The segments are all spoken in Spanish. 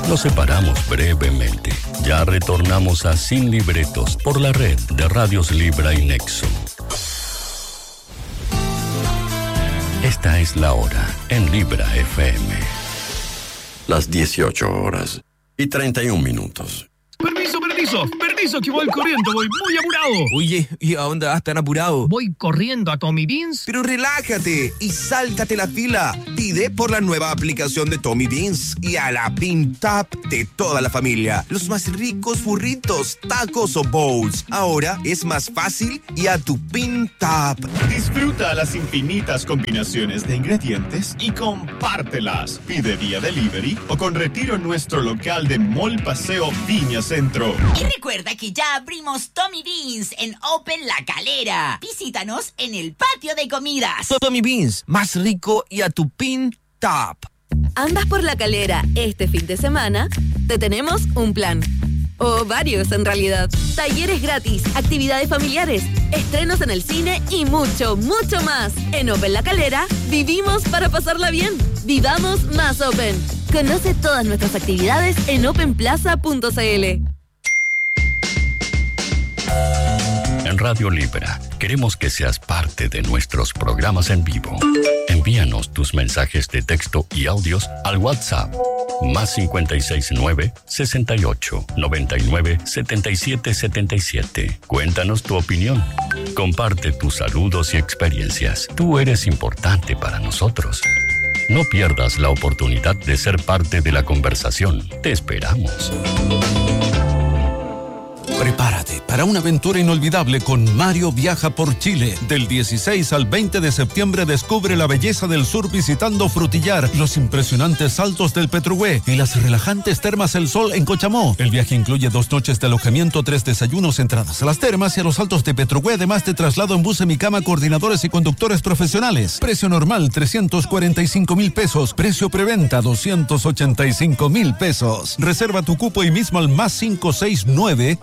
Nos separamos brevemente. Ya retornamos a Sin Libretos por la red de Radios Libra y Nexo. Esta es la hora en Libra FM. Las 18:31. Permiso, que voy corriendo, voy muy apurado. Oye, ¿y a dónde vas tan apurado? Voy corriendo a Tommy Beans. Pero relájate y sáltate la fila. Pide por la nueva aplicación de Tommy Beans y a la Bean Tap de toda la familia. Los más ricos burritos, tacos o bowls. Ahora es más fácil y a tu Bean Tap. Disfruta las infinitas combinaciones de ingredientes y compártelas. Pide vía delivery o con retiro en nuestro local de Mall Paseo Viña Centro. Y recuerda que ya abrimos Tommy Beans en Open La Calera. Visítanos en el patio de comidas. Tommy Beans, más rico y a tu Bean Tap. ¿Andas por La Calera este fin de semana? Te tenemos un plan. O varios, en realidad. Talleres gratis, actividades familiares, estrenos en el cine y mucho, mucho más. En Open La Calera, vivimos para pasarla bien. Vivamos más Open. Conoce todas nuestras actividades en openplaza.cl. En Radio Libra, queremos que seas parte de nuestros programas en vivo. Envíanos tus mensajes de texto y audios al WhatsApp +569 68 99 77 77. Cuéntanos tu opinión. Comparte tus saludos y experiencias. Tú eres importante para nosotros. No pierdas la oportunidad de ser parte de la conversación. Te esperamos. Prepárate para una aventura inolvidable con Mario Viaja por Chile. Del 16 al 20 de septiembre descubre la belleza del sur visitando Frutillar, los impresionantes saltos del Petrugué y las relajantes termas El Sol en Cochamó. El viaje incluye 2 noches de alojamiento, 3 desayunos, entradas a las termas y a los saltos de Petrugué, además de traslado en bus Semicama, coordinadores y conductores profesionales. Precio normal 345,000 pesos. Precio preventa 285,000 pesos. Reserva tu cupo y mismo al +569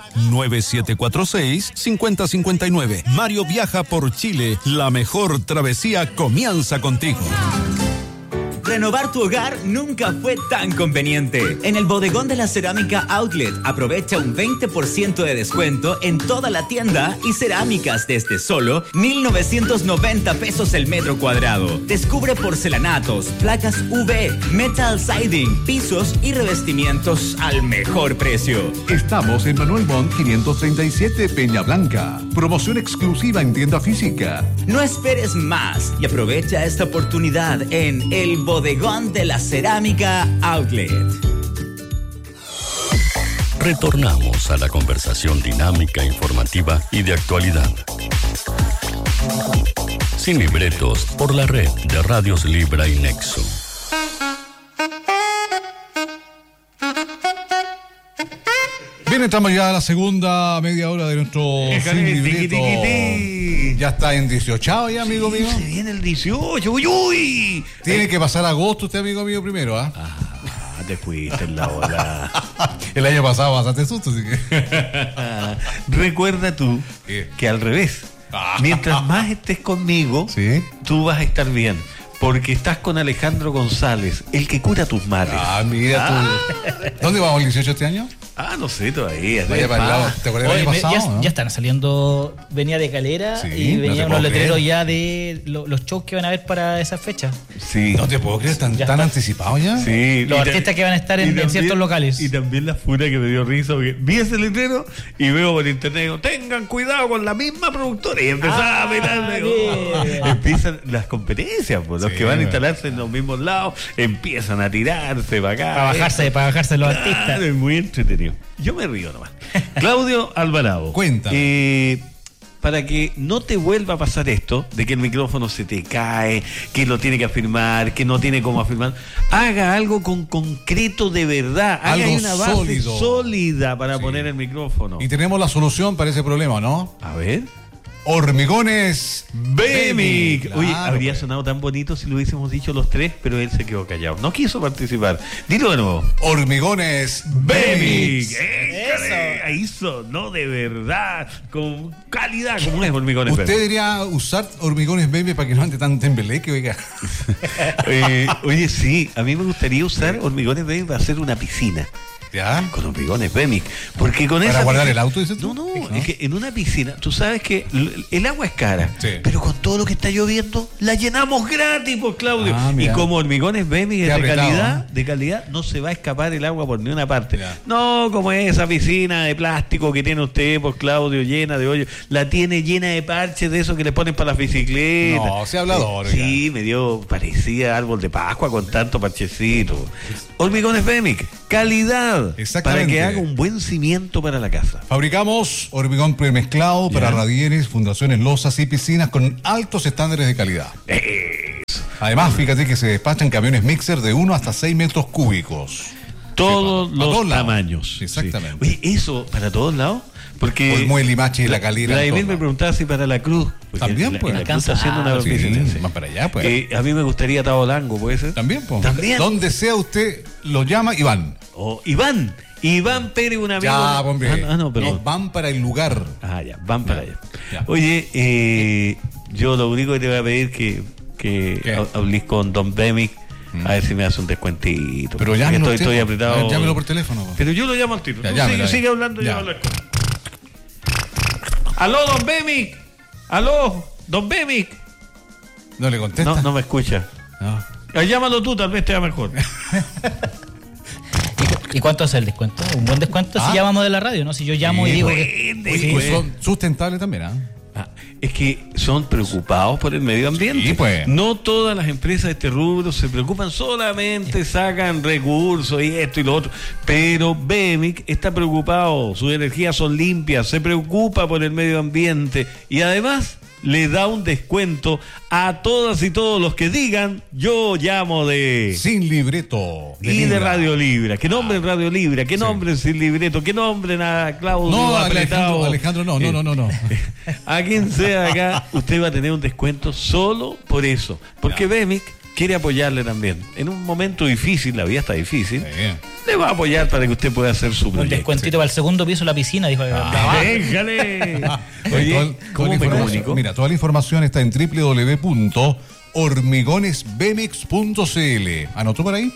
9746-5059. Mario Viaja por Chile. La mejor travesía comienza contigo. Renovar tu hogar nunca fue tan conveniente. En el Bodegón de la Cerámica Outlet, aprovecha un 20% de descuento en toda la tienda y cerámicas desde solo 1,990 pesos el metro cuadrado. Descubre porcelanatos, placas UV, metal siding, pisos y revestimientos al mejor precio. Estamos en Manuel Montt 537 Peña Blanca. Promoción exclusiva en tienda física. No esperes más y aprovecha esta oportunidad en el Bodegón de la Cerámica Outlet. Retornamos a la conversación dinámica, informativa y de actualidad. Sin libretos por la red de Radios Libra y Nexo. Bien, estamos ya a la segunda media hora de nuestro Sin Libreto. Ya está en 18 ya, amigo mío. Se viene el 18, uy. Tiene que pasar agosto usted, amigo mío, primero, ¿ah? Te fuiste en la ola. El año pasado bastante susto, así que... Recuerda tú que al revés. Mientras más estés conmigo, tú vas a estar bien. Porque estás con Alejandro González, el que cura tus males. Mira tú. ¿Dónde vamos el 18 este año? No sé todavía. Vaya para el lado. ¿Te acuerdas del año pasado, no? Ya están saliendo, venía de Calera y venían unos letreros ya de los shows que van a ver para esa fecha. Sí. No te puedo creer, ¿tan anticipados ya? Sí. Los artistas que van a estar en ciertos locales. Y también la fura que me dio risa, porque vi ese letrero y veo por internet, digo, tengan cuidado con la misma productora. Y empezaba a mirar, empiezan las competencias, pues, los que van a instalarse en los mismos lados, empiezan a tirarse para acá. Para bajarse los artistas. Es muy entretenido. Yo me río nomás. Claudio Alvarado. Cuenta. Para que no te vuelva a pasar esto, de que el micrófono se te cae, que lo tiene que afirmar, que no tiene cómo afirmar, haga algo con concreto de verdad. Haga algo una base sólido. Sólida para poner el micrófono. Y tenemos la solución para ese problema, ¿no? A ver. Hormigones Bemic. Claro, Oye, habría sonado tan bonito si lo hubiésemos dicho los tres, pero él se quedó callado. No quiso participar. Dilo de nuevo. Hormigones Bemic. ahí sonó de verdad, con calidad, como es Hormigones ¿Usted Baby. debería usar Hormigones Baby para que no ande tan tembeleque, oiga? Oye, sí, a mí me gustaría usar Hormigones Baby para hacer una piscina. ¿Ya? Con Hormigones Baby. Porque con ¿Para esa guardar piscina, el auto, dices tú? No, es que en una piscina, tú sabes que el agua es cara, Sí. pero con todo lo que está lloviendo, la llenamos gratis, pues, Claudio. Ah, y mira. como Hormigones Baby es Qué apretado, de calidad, no se va a escapar el agua por ni una parte. Ya. No, como esa piscina de plástico que tiene usted, pues, Claudio, llena de hoyo, la tiene llena de parches de esos que le ponen para las bicicletas. No, sea hablador, Sí, parecía árbol de Pascua con tanto parchecito. Hormigones Baby, calidad, para que haga un buen cimiento para la casa. Fabricamos hormigón premezclado para Ya. radieres, fundaciones, losas y piscinas con altos estándares de calidad. Además, fíjate que se despachan camiones mixer de 1 hasta 6 metros cúbicos. Todos Sí, para los todos lados. tamaños. Exactamente. Sí. Oye, eso para todos lados. Porque Por Muelle, Limache y La Calera. Vladimir me preguntaba si para la Cruz. porque También, pues. La Cruz está haciendo una sí, visita. más para allá, pues. A mí me gustaría Tabolango, ¿puede ser? También, pues. También. Donde sea usted lo llama y van. Iván Pérez, un amigo. Ya, hombre. No, perdón. Van para el lugar. Ah, ya, van para allá. Ya. Oye, yo lo único que te voy a pedir que hables con Don Bemic, a ver si me hace un descuentito. Pero llámelo usted, estoy po. apretado. A ver, llámelo por teléfono, po. Pero yo lo llamo al tiro. Ya, Tú llámelo, sigue hablando, ya. yo hablo. Aló, Don Bemic. Aló, Don Bemic. ¿No le contesta? No me escucha. No. Llámalo tú, tal vez te va mejor. ¿Y cuánto hace el descuento? Un buen descuento si llamamos de la radio, ¿no? Si yo llamo y digo que... Oye, pues son sustentables también, Es que son preocupados por el medio ambiente. Sí, pues. No todas las empresas de este rubro se preocupan, solamente sacan recursos y esto y lo otro. Pero Bemic está preocupado, sus energías son limpias, se preocupa por el medio ambiente y además le da un descuento a todas y todos los que digan yo llamo de Sin Libreto de Radio Libra, que nombren Radio Libra, que nombren Sin Libreto, que nombren a Claudio No, Apretado. Alejandro, no. A quien sea acá, usted va a tener un descuento solo por eso. Porque Bemic quiere apoyarle también. En un momento difícil, la vida está difícil, le va a apoyar para que usted pueda hacer su Un proyecto. descuentito para el segundo piso de la piscina, dijo. ¡Déjale! Oye, ¿cómo me comunico? Mira, toda la información está en www.hormigonesbemix.cl. ¿Anotó por ahí?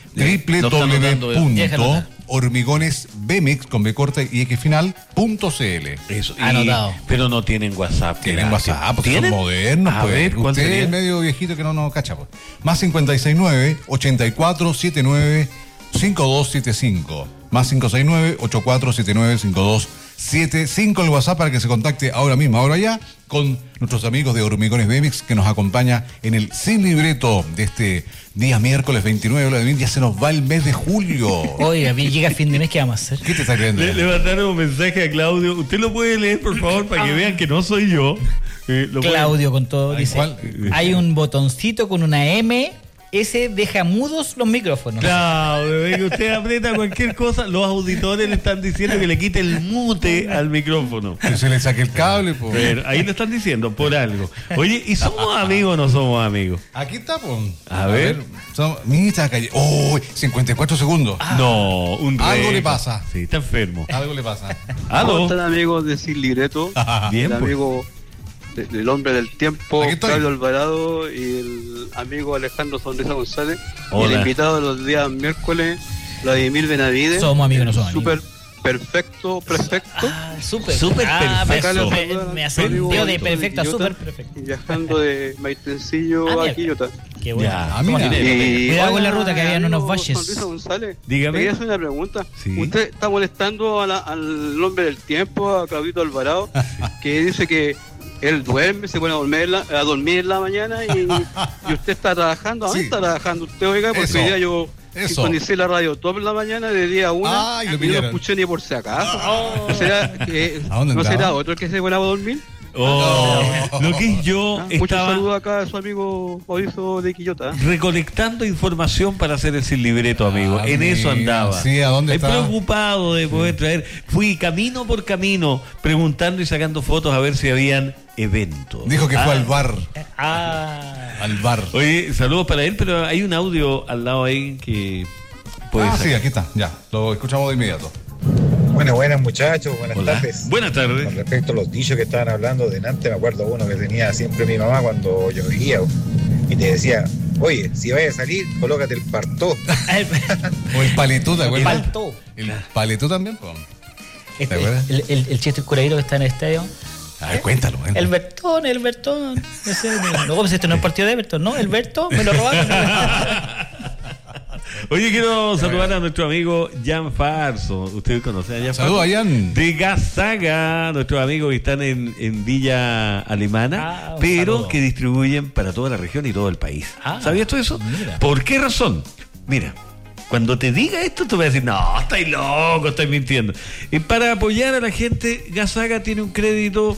www.hormigonesbemix con B corta y X final.cl. Eso. Anotado. Pero no tienen WhatsApp. Tienen WhatsApp, porque son modernos, A pues. ver, ¿cuál Usted sería? es medio viejito que no cacha, pues. Más 569-8479-5275. Más 569-8479-5275 el WhatsApp para que se contacte ahora mismo, ahora ya, con nuestros amigos de Hormigones Bemix que nos acompaña en el Sin Libreto de este día miércoles 29 de abril. Ya se nos va el mes de julio. Oiga, llega el fin de mes, ¿qué vamos a hacer? ¿Qué te está creyendo? Le mandaron un mensaje a Claudio. Usted lo puede leer, por favor, para que vean que no soy yo. Claudio con todo dice, ¿cuál? hay un botoncito con una M, ese deja mudos los micrófonos. Claudio, venga, usted aprieta cualquier cosa, los auditores le están diciendo que le quite el mute al micrófono. Que se le saque el cable, pues. Pero ahí lo están diciendo, por algo. Oye, ¿y somos amigos o no somos amigos? Aquí está, pues. A ver. Mira, calle. ¡Oh! 54 segundos. No, un Algo récord. le pasa. Sí, está enfermo. Algo le pasa. ¿Aló? ¿Cómo están, amigos de Sin Libreto? Bien, el pues. amigo del hombre del tiempo, Aquí estoy. Claudio Alvarado, y el amigo Alejandro Sonrisa González. Y Hola. el invitado de los días miércoles, Vladimir Benavides. Somos amigos, no somos Súper perfecto, perfecto. Súper perfecto. Me ascendió de perfecto a súper perfecto. Viajando de Maitencillo a Quillota. Qué bueno. Ya, mira. Cuidado con la ruta, que había unos valles. Sonrisa González, Dígame. quería hacer una pregunta. Sí. Usted está molestando al hombre del tiempo, a Claudito Alvarado, que dice que él duerme, se pone a dormir en la mañana y usted está trabajando. ¿A dónde está trabajando usted, oiga? Porque Eso. hoy día yo sintonicé la radio Top en la mañana de día a una Ay, lo y no pillaron. escuché ni por si acaso. ¿No será que ¿A dónde no andaba? será otro que se pone a dormir? Lo que es yo Muchos estaba saludos acá a su amigo Mauricio de Quillota. recolectando información para hacer el Sin Libreto, amigo. En eso mira, andaba. sí, ¿a dónde está? Preocupado de poder traer. Fui camino por camino preguntando y sacando fotos a ver si habían eventos. Dijo que fue al bar. Al bar. Oye, saludos para él, pero hay un audio al lado ahí que puede Sí, sacar. aquí está. Ya, lo escuchamos de inmediato. Buenas muchachos, buenas tardes. Buenas tardes. Con respecto a los dichos que estaban hablando delante, me acuerdo uno que tenía siempre mi mamá cuando llovía y te decía, oye, si vayas a salir, colócate el partó. O el paletú, ¿te acuerdas? El paltó. El paletú también, po. ¿Te acuerdas? El chiste curadero que está en el estadio. A ver, cuéntalo. El Bertón. No sé, no, pues este no es partido de Everton, ¿no? El Bertón, me lo robaron. Oye, quiero saludar a nuestro amigo Jan Farso. Ustedes conocen a Jan Farso. Saludos a Jan. De Gazaga, nuestros amigos que están en Villa Alemana, pero saludo, que distribuyen para toda la región y todo el país. ¿Sabías tú eso? Mira. ¿Por qué razón? Mira, cuando te diga esto, tú vas a decir, no, estáis loco, estáis mintiendo. Para apoyar a la gente, Gazaga tiene un crédito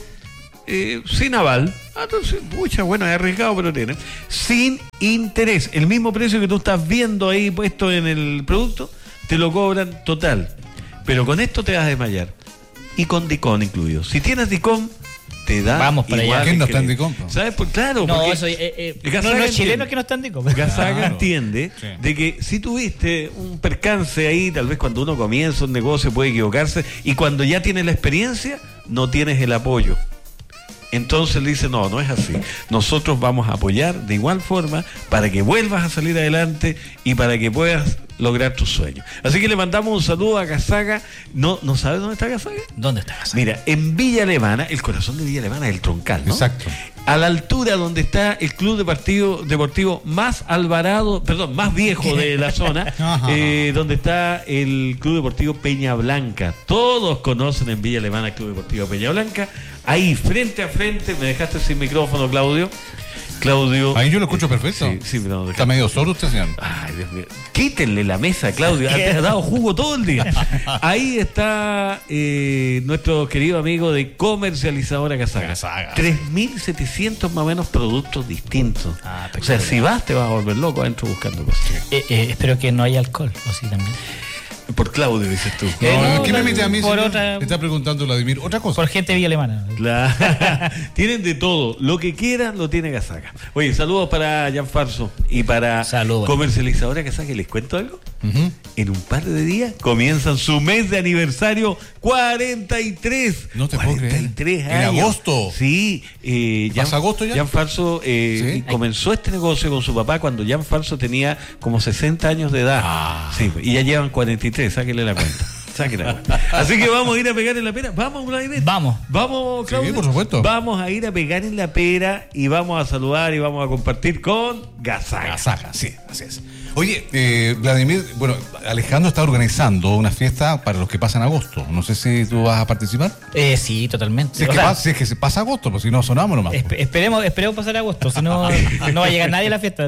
sin aval. Entonces, pucha, bueno, es arriesgado, pero tiene. Sin interés. El mismo precio que tú estás viendo ahí puesto en el producto, te lo cobran total. Pero con esto te vas a desmayar. Y con Dicom incluido. Si tienes Dicom, te da. Vamos para allá. ¿Quién no está en Dicom? ¿Sabes? Pues claro. No, porque eso no es chileno que no está en Dicom. Gazaga entiende de que si tuviste un percance ahí, tal vez cuando uno comienza un negocio puede equivocarse, y cuando ya tienes la experiencia, no tienes el apoyo. Entonces le dice, no es así. Nosotros vamos a apoyar de igual forma para que vuelvas a salir adelante y para que puedas lograr tus sueños. Así que le mandamos un saludo a Gazaga. ¿No sabes dónde está Gazaga? ¿Dónde está Gazaga? Mira, en Villa Alemana, el corazón de Villa Alemana es el Troncal, ¿no? Exacto. A la altura donde está el club deportivo más viejo de la zona, donde está el Club Deportivo Peña Blanca. Todos conocen en Villa Alemana el Club Deportivo Peña Blanca. Ahí, frente a frente, me dejaste sin micrófono, Claudio. Ahí yo lo escucho perfecto. Sí, pero está medio sordo usted, señor. Ay, Dios mío. Quítenle la mesa, Claudio. Te has dado jugo todo el día. Ahí está nuestro querido amigo de Comercializadora Gazaga. 3.700 más o menos productos distintos. O sea, si vas, te vas a volver loco adentro buscando cosas. Espero que no haya alcohol, o sí también. Por Claudio, dices tú. ¿Qué me mete a mí? Me está preguntando Vladimir. ¿Otra cosa? Por gente de Villa Alemana. Tienen de todo. Lo que quieran lo tiene Gazaga. Oye, saludos para Jan Farso y para Comercializadora Gazaga. ¿Les cuento algo? En un par de días comienzan su mes de aniversario 43. No te puedo creer. 43 años. ¿En agosto? Sí. ¿Pasa agosto ya? Jan Farso comenzó este negocio con su papá cuando Jan Farso tenía como 60 años de edad. Sí, y ya llevan 43. Sáquenle la cuenta. Así que vamos a ir a pegar en la pera. Vamos, Vladimir. Vamos, Claudio. Sí, por supuesto. Vamos a ir a pegar en la pera y vamos a saludar y vamos a compartir con Gazaga. Sí, así es. Oye, Vladimir, bueno, Alejandro está organizando una fiesta para los que pasan agosto. No sé si tú vas a participar. Sí, totalmente. Si es que se pasa agosto, pues si no sonamos nomás. Esperemos pasar agosto, si no, no va a llegar nadie a la fiesta.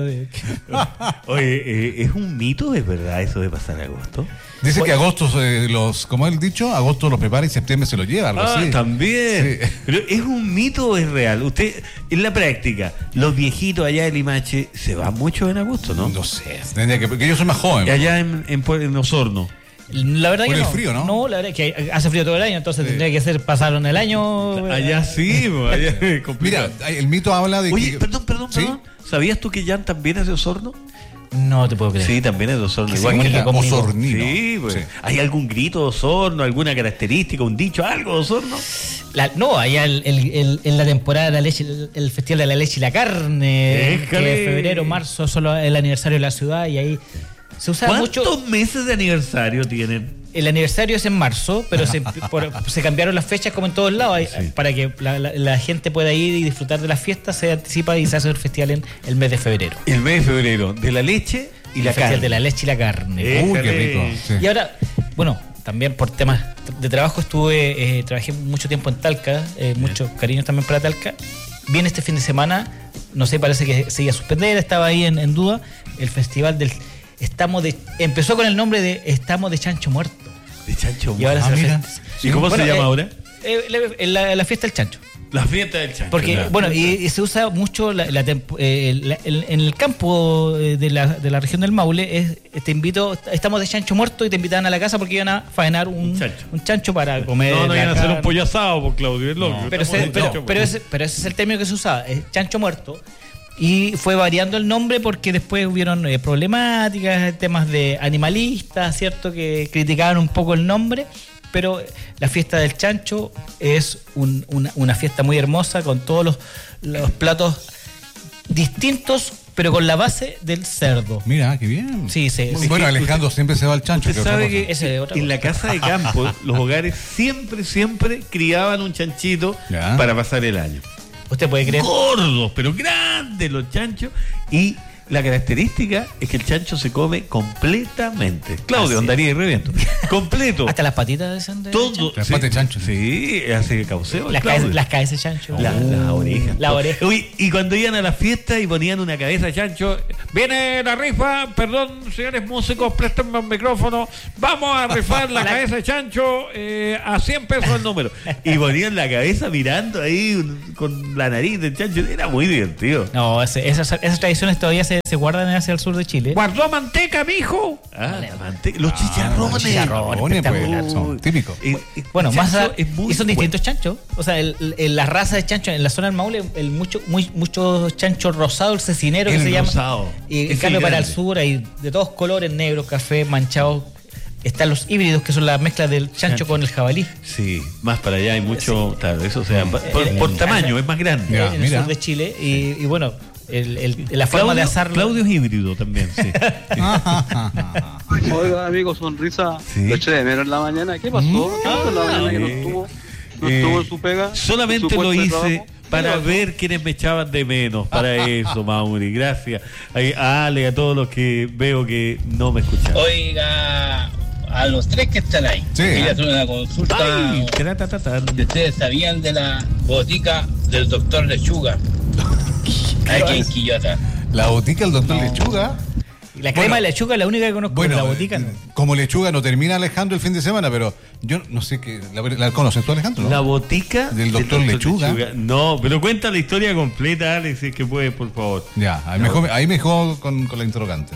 Oye, ¿es un mito, es verdad, eso de pasar agosto? Dice que agosto, como él dicho, agosto lo prepara y septiembre se lo lleva, algo así. También. Sí. Pero ¿es un mito o es real? Usted, en la práctica, los viejitos allá de Limache se van mucho en agosto, ¿no? No sé, tendría porque yo soy más joven. Y allá en Osorno. La verdad por que el no. frío, ¿no? No, la verdad es que hace frío todo el año, entonces tendría que ser pasaron el año. Allá sí, allá es complicado. Mira, el mito habla de Oye, que... perdón. ¿Sí? ¿Sabías tú que Jan también es de Osorno? No te puedo creer. Sí, también es de Osorno. Igual que el osornino. Sí, pues. Sí. ¿Hay algún grito de Osorno, alguna característica, un dicho, algo de Osorno? No, allá en la temporada de la leche, el Festival de la Leche y la Carne, que febrero, marzo, solo el aniversario de la ciudad, y ahí se usa mucho. ¿Cuántos meses de aniversario tienen? El aniversario es en marzo, pero se cambiaron las fechas como en todos lados. Para que la gente pueda ir y disfrutar de las fiestas, se anticipa y se hace el festival en el mes de febrero. El mes de febrero, de la leche y la carne. De la leche y la carne. Qué rico. Sí. Y ahora, bueno, también por temas de trabajo trabajé mucho tiempo en Talca, muchos cariños también para Talca. Viene este fin de semana, no sé, parece que se iba a suspender, estaba ahí en duda, el festival del... empezó con el nombre de Estamos de Chancho Muerto. De Chancho Muerto. Y, ahora ¿Y cómo se llama ahora? La fiesta del chancho. La fiesta del chancho. Porque, y se usa mucho en el campo de la región del Maule. Te invito, estamos de chancho muerto y te invitaban a la casa porque iban a faenar un chancho para comer. No iban a hacer un pollo asado, por Claudio, es loco. Pero ese es el término que se usaba, es chancho muerto. Y fue variando el nombre porque después hubieron problemáticas, temas de animalistas, ¿cierto? Que criticaban un poco el nombre. pero la fiesta del chancho es una fiesta muy hermosa con todos los platos distintos, pero con la base del cerdo. Mira, qué bien. Sí, bueno, Alejandro siempre se va al chancho. Usted sabe que en la casa de campo, los hogares siempre criaban un chanchito para pasar el año. ¿Usted puede creer? Gordos, pero grandes los chanchos. Y la característica es que el chancho se come completamente. Claudio, andaría y reviento. Completo. Hasta las patitas de todo. Las patas de chancho. Sí, hace cauceo. Las cabezas de chancho. Las orejas. La oreja. Uy, y cuando iban a la fiesta y ponían una cabeza de chancho, viene la rifa, perdón, señores músicos, préstenme un micrófono, vamos a rifar la cabeza de chancho a 100 pesos el número. Y ponían la cabeza mirando ahí con la nariz del chancho. Era muy divertido. No, esas tradiciones todavía se guardan hacia el sur de Chile. ¿Guardó manteca, mijo? La manteca. Los chicharrones. Pues, son típicos. Bueno, y son distintos chanchos. O sea, la raza de chancho en la zona del Maule, mucho chancho rosado, el cecinero que se llama. Y en cambio para el sur hay de todos colores, negros, café, manchados. Están los híbridos, que son la mezcla del chancho con el jabalí. Sí, más para allá hay mucho. Claro, eso, o sea, por tamaño es más grande. En el sur de Chile. Y bueno, la forma de asarlo. Claudio es híbrido también, sí. Oiga, amigo, sonrisa. Lo eché de menos en la mañana. ¿Qué pasó? ¿Qué pasó en la mañana que no estuvo en su pega? Solamente lo hice para ver quiénes me echaban de menos. Para eso, Mauri. Gracias. A Ale, a todos los que veo que no me escuchan. Oiga, a los tres que están ahí, quería hacer una consulta. ¿Ustedes sabían de la botica del doctor Lechuga? Aquí en Quillota. La botica del doctor Lechuga. La crema de lechuga es la única que conozco. Bueno, la botica no. Como lechuga no termina Alejandro el fin de semana, pero yo no sé qué. ¿La conoces tú, Alejandro? ¿No? La botica del doctor Lechuga. No, pero cuenta la historia completa, Alex, si es que puedes, por favor. Ya, ahí me juego con la interrogante.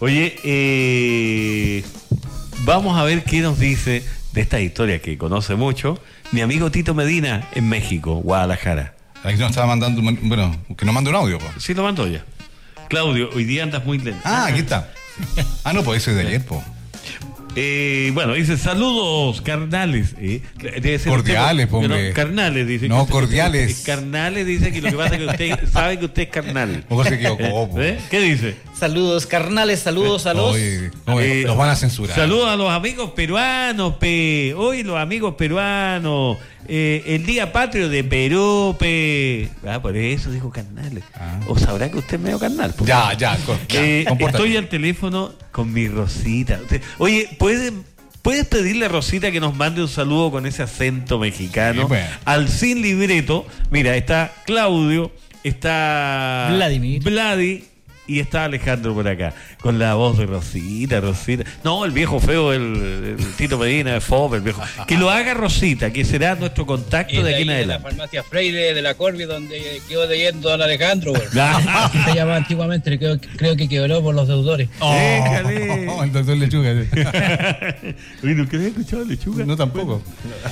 Oye, vamos a ver qué nos dice de esta historia que conoce mucho mi amigo Tito Medina en México, Guadalajara. Ahí nos estaba mandando, bueno, que nos mande un audio. Pues. Sí, lo mandó ya. Claudio, hoy día andas muy lento. Aquí está. Pues ese de ayer, po. Bueno, dice, saludos, carnales. Debe ser cordiales, hombre. No, carnales, dice. No, cordiales. Carnales, dice que lo que pasa es que usted sabe que usted es carnal. ¿Cómo se equivocó? ¿Qué dice? Saludos, carnales, saludos a los... los van a censurar. Saludos a los amigos peruanos, Hoy los amigos peruanos. El Día Patrio de Perú, por eso dijo carnales. O sabrá que usted es medio carnal. Ya. Estoy al teléfono con mi Rosita. Oye, ¿puedes pedirle a Rosita que nos mande un saludo con ese acento mexicano? Al Sin Libreto. Mira, está Claudio, está Vladi y está Alejandro por acá, con la voz de Rosita. No, el viejo feo, el Tito Medina, el Fob, el viejo. Que lo haga Rosita, que será nuestro contacto de aquí en adelante. La farmacia Freire de la Corvi, donde quedó leyendo don Alejandro. Se llamaba antiguamente, creo que quebró por los deudores. El doctor Lechuga. ¿Nunca había escuchado Lechuga? No, tampoco.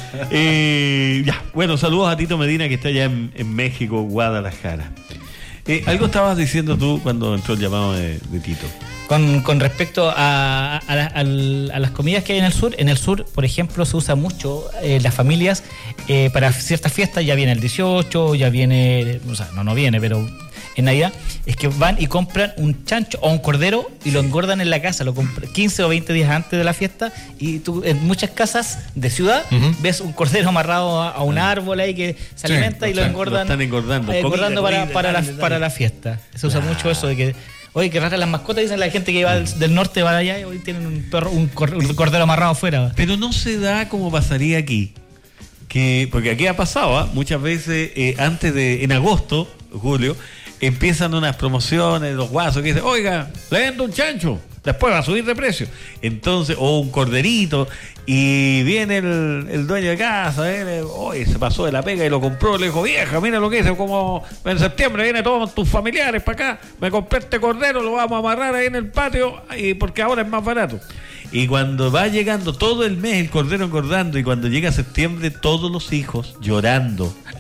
Bueno, saludos a Tito Medina, que está allá en México, Guadalajara. Algo estabas diciendo tú cuando entró el llamado de Tito. Con respecto a las comidas que hay en el sur. En el sur, por ejemplo, se usa mucho las familias para ciertas fiestas. Ya viene el 18, ya viene, o sea, no viene, pero en Navidad, es que van y compran un chancho o un cordero y lo engordan en la casa, lo compran 15 o 20 días antes de la fiesta, y tú en muchas casas de ciudad ves un cordero amarrado a un árbol ahí que se alimenta y lo engordan. Lo están engordando. Para la fiesta. Se usa mucho eso de que, oye, que raras las mascotas, dicen la gente que va del norte, va allá y hoy tienen un cordero amarrado afuera. Pero no se da como pasaría aquí. Porque aquí ha pasado, muchas veces en agosto, julio, empiezan unas promociones, los guasos que dicen, oiga, le vendo un chancho, después va a subir de precio. Entonces, o un corderito, y viene el dueño de casa, oye, se pasó de la pega y lo compró, le dijo, vieja, mira lo que hice, como en septiembre vienen todos tus familiares para acá, me compré este cordero, lo vamos a amarrar ahí en el patio, porque ahora es más barato. Y cuando va llegando todo el mes el cordero engordando, y cuando llega septiembre todos los hijos llorando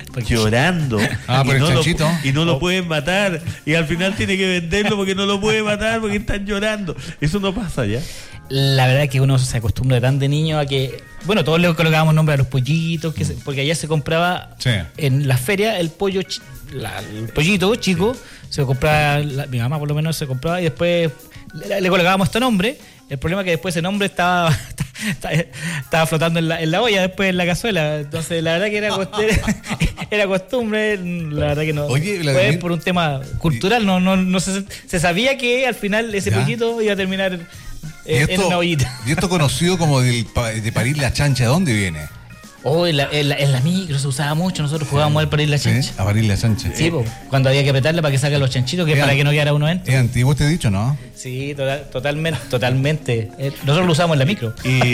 llorando. Por el chanchito. Y no lo pueden matar. Y al final tiene que venderlo porque no lo puede matar porque están llorando. Eso no pasa ya. La verdad es que uno se acostumbra tan de niño a que, bueno, todos le colocábamos nombre a los pollitos, porque allá se compraba en las ferias el pollo, el pollito chico, se compraba, mi mamá por lo menos se compraba y después le colocábamos este nombre. El problema es que después ese nombre estaba flotando en la olla, después en la cazuela. Entonces, la verdad que era costumbre, la verdad que no. Oye, fue por un tema cultural, no se sabía que al final ese pollito iba a terminar en una ollita. ¿Y esto conocido como de parir la chancha, de dónde viene? En la micro se usaba mucho, nosotros jugábamos al parir la chancha. A parir la chancha. Sí, cuando había que apretarla para que salgan los chanchitos, que para que no quedara uno dentro. ¿Es antiguo este dicho, no? Sí, totalmente. Nosotros lo usamos en la micro. Y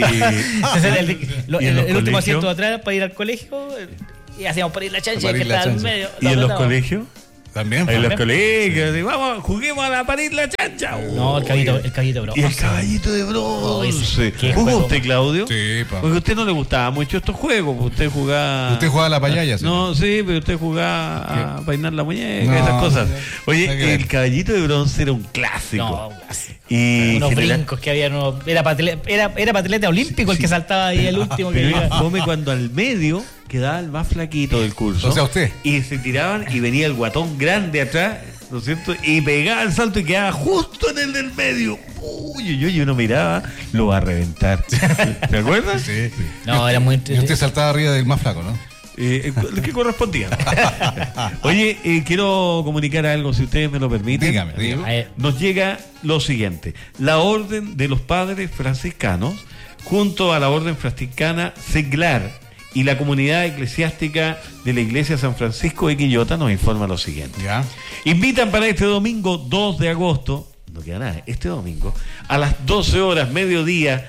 el último asiento atrás para ir al colegio y hacíamos parir la chancha que estaba en medio. ¿Y en los colegios? También. En los colegios, vamos, juguemos a parir la chancha. No, el caballito de bronce. Y el caballito de bronce. ¿Jugó usted, Claudio? Sí, pa. Porque a usted no le gustaba mucho estos juegos. Usted jugaba a la payaya, ¿sí? No, sí, pero usted jugaba a peinar la muñeca, esas cosas. Oye, el caballito de bronce era un clásico. No, un clásico. Y unos brincos que había, era para atleta olímpico el que saltaba ahí el último que iba. Come cuando al medio quedaba el más flaquito del curso. O sea, usted. Y se tiraban y venía el guatón grande atrás, ¿no es cierto? Y pegaba el salto y quedaba justo en el del medio. Uy, yo no miraba, lo va a reventar. ¿Te acuerdas? Sí. No, era muy Y usted saltaba arriba del más flaco, ¿no? ¿Qué correspondía? Oye, quiero comunicar algo, si ustedes me lo permiten. Dígame. Nos llega lo siguiente: la Orden de los Padres Franciscanos, junto a la Orden Franciscana Seglar y la comunidad eclesiástica de la Iglesia San Francisco de Quillota, nos informa lo siguiente. Invitan para este domingo 2 de agosto, no queda nada, este domingo, a las 12 horas, mediodía,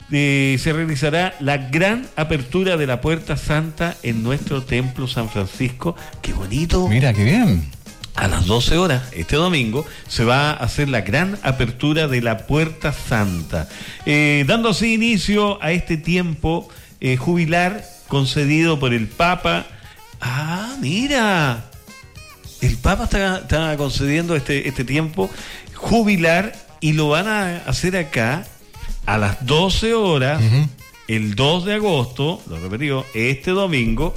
se realizará la gran apertura de la Puerta Santa en nuestro Templo San Francisco. ¡Qué bonito! Mira, qué bien. A las 12 horas, este domingo, se va a hacer la gran apertura de la Puerta Santa, dando así inicio a este tiempo jubilar concedido por el Papa. ¡Ah, mira! El Papa está concediendo este tiempo jubilar y lo van a hacer acá a las 12 horas, el 2 de agosto, lo repetió, este domingo,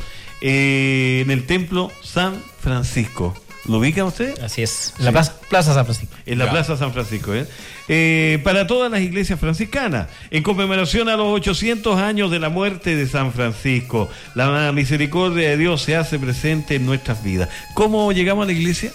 en el Templo San Francisco. ¿Lo ubica usted? Así es, en la Plaza San Francisco. En la Plaza San Francisco, para todas las iglesias franciscanas, en conmemoración a los 800 años de la muerte de San Francisco. La misericordia de Dios se hace presente en nuestras vidas. ¿Cómo llegamos a la iglesia?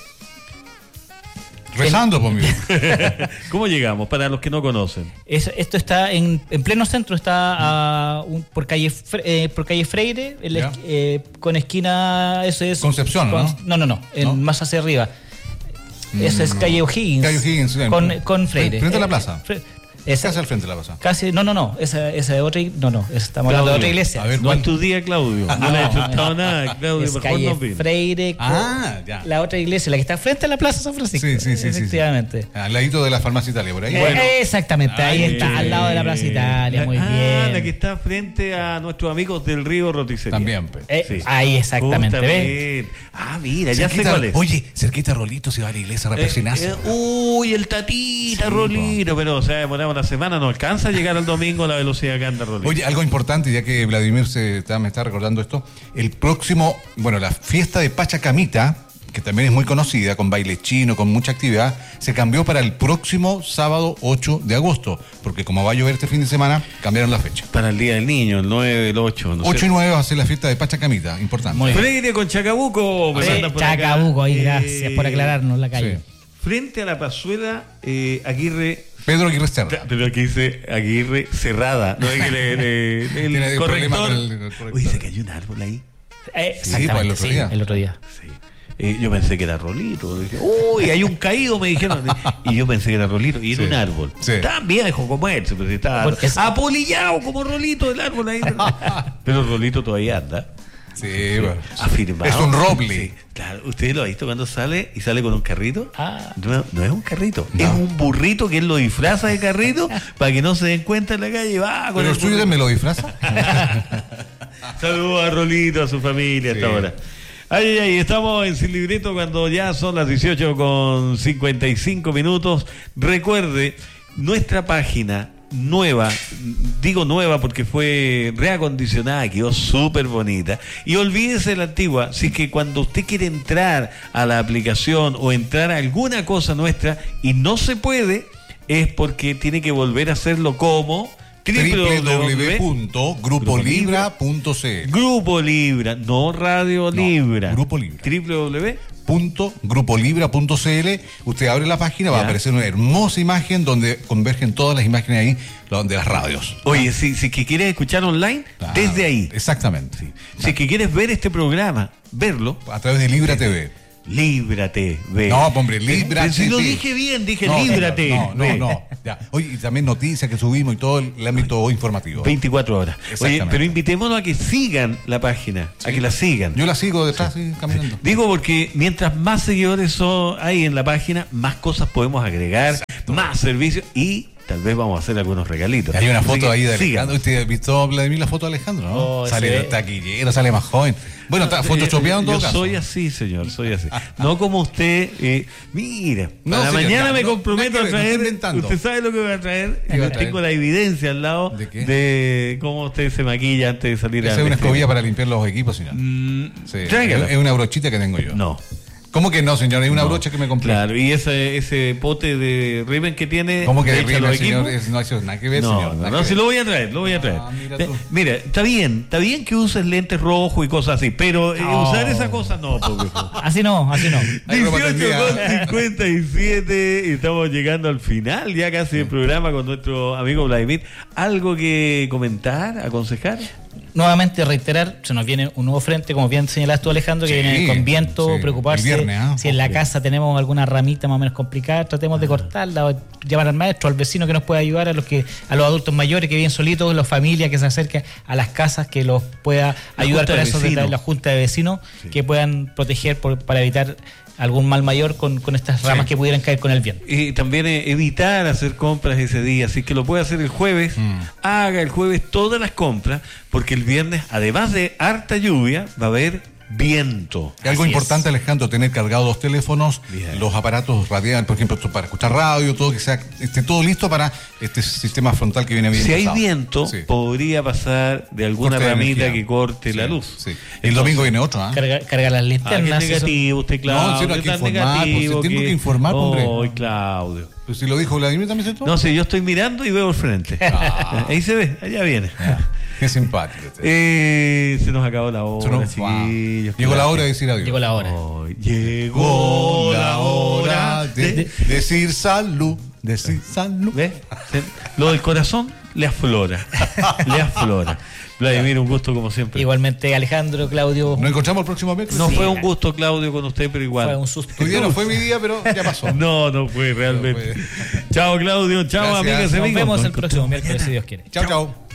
Rezando, por mí. ¿Cómo llegamos? Para los que no conocen. Esto está en pleno centro, está por calle Freire, con esquina, eso es Concepción, ¿no? No, más hacia arriba. Esa es calle O'Higgins. Calle O'Higgins, con Freire. Frente a la plaza. Casi al frente de la plaza. Casi, no. Esa es otra, estamos hablando de otra iglesia. A ver, ¿cuál es tu día, Claudio? No le he disfrutado nada, Claudio. Es calle Freire, ya. la otra iglesia, la que está frente a la Plaza San Francisco. Sí. Efectivamente. Al ladito de la Farmacia Italia, por ahí. Exactamente, ahí está, al lado de la Plaza Italia, muy bien. La que está frente a nuestros amigos del Río Roticería. También, sí. Ahí exactamente, ¿ves? Mira, ya sé cuál es. Oye, cerquita Rolito se va a la iglesia a reflexionarse. Uy, el tatita, Rolito, pero o sea, demoraba una semana, no alcanza a llegar al domingo a la velocidad que anda Rolito. Oye, algo importante, ya que Vladimir me está recordando esto, el próximo, la fiesta de Pachacamita, que también es muy conocida, con baile chino, con mucha actividad, se cambió para el próximo sábado 8 de agosto, porque como va a llover este fin de semana, cambiaron la fecha. Para el Día del Niño, el 9, el 8. 8 y 9 va a ser la fiesta de Pachacamita, importante. Freire con Chacabuco. Chacabuco, ahí, gracias por aclararnos la calle. Sí. Frente a la plazuela Aguirre. Pedro Aguirre Cerrada. Pero aquí dice Aguirre Cerrada. No es que el corrector. Oye, se cayó un árbol ahí. Exactamente, el otro día. Sí. Yo pensé que era Rolito. Dije, uy, hay un caído, me dijeron. Y yo pensé que era Rolito. Y era un árbol. Sí. Tan viejo como él, pero estaba apolillado como Rolito del árbol ahí. Pero Rolito todavía anda. Sí, bueno. Afirmado. Es un roble. Sí, claro, usted lo ha visto cuando sale y sale con un carrito. No es un carrito, no. Es un burrito que él lo disfraza de carrito para que no se den cuenta en la calle y va con ¿Pero el suyo me lo disfraza? Saludos a Rolito, a su familia hasta ahora. Ay, estamos en Sin Libreto cuando ya son las 18:55. Recuerde, nuestra página nueva, digo nueva porque fue reacondicionada, quedó súper bonita, y olvídese de la antigua. Así que cuando usted quiere entrar a la aplicación o entrar a alguna cosa nuestra y no se puede, es porque tiene que volver a hacerlo como www.grupolibra.cl. Grupo Libra, no Radio Libra. Grupo Libra. www.grupolibra.cl. Usted abre la página, va a aparecer una hermosa imagen donde convergen todas las imágenes ahí de las radios. Oye, si que quieres escuchar online, desde ahí. Exactamente. Sí. Si que quieres ver este programa, verlo a través de Libra TV. Libra TV. No, hombre, Libra TV. Si lo dije bien, dije Libra TV. No. Ya. Oye, y también noticias que subimos y todo el ámbito informativo. 24 horas. Oye, pero invitémonos a que sigan la página, a que la sigan. Yo la sigo detrás, caminando. Digo porque mientras más seguidores hay en la página, más cosas podemos agregar, más servicios y tal vez vamos a hacer algunos regalitos. Hay una foto ahí de Alejandro. ¿Usted ha visto, Vladimir, la foto de Alejandro? ¿No? Sale taquillero, sale más joven. Bueno, está photoshopeado en todo caso. Yo soy así, señor, soy así. No como usted. Mira, para mañana me comprometo a traer. Usted sabe lo que voy a traer. Tengo la evidencia al lado de cómo usted se maquilla antes de salir. Esa es una escobilla para limpiar los equipos, señor. Es una brochita que tengo yo. No. ¿Cómo que no, señor? Hay una brocha que me compré. Claro, y ese pote de Riven que tiene. ¿Cómo que de Riven, señor? No hay nada que ver, señor. No, si lo voy a traer, Mira, está bien que uses lentes rojos y cosas así, pero usar esa cosa no. Así no. 18:57, estamos llegando al final ya casi del programa con nuestro amigo Vladimir. ¿Algo que comentar, aconsejar? Nuevamente reiterar, se nos viene un nuevo frente, como bien señalaste tú, Alejandro, que viene con viento, preocuparse. Viernes, si en la casa tenemos alguna ramita más o menos complicada, tratemos de cortarla, o llamar al maestro, al vecino que nos pueda ayudar, a los adultos mayores que viven solitos, las familias que se acerquen a las casas, que los pueda ayudar con eso, la junta de vecinos, que puedan proteger para evitar algún mal mayor con estas ramas que pudieran caer con el viento. Y también evitar hacer compras ese día, así que lo puede hacer el jueves, haga el jueves todas las compras, porque el viernes, además de harta lluvia, va a haber viento. Algo importante, Alejandro, tener cargados 2 teléfonos, los aparatos radiales, por ejemplo, para escuchar radio, todo que esté todo listo para este sistema frontal que viene bien. Si hay viento, podría pasar de alguna ramita que corte la luz. Sí. El domingo viene otro, Carga las linternas. Qué negativo, usted, Claudio. No, si no hay que informar, tengo que informar, hombre. Ay, Claudio. Pues si lo dijo Vladimir también, ¿cierto? No, si yo estoy mirando y veo el frente. Ahí se ve, allá viene. Qué simpático. Se nos acabó la hora, chiquillos. Llegó la hora de decir adiós. Llegó la hora. Llegó la hora de decir salud. Decir salud. ¿Ves? Lo del corazón le aflora. Vladimir, un gusto como siempre. Igualmente, Alejandro, Claudio. Nos encontramos el próximo miércoles. No fue un gusto, Claudio, con usted, pero igual. Fue un susto. Hoy día no fue mi día, pero ya pasó. No fue realmente. Chao, Claudio. Chao, amigas y amigos. Nos vemos el próximo miércoles, si Dios quiere. Chao.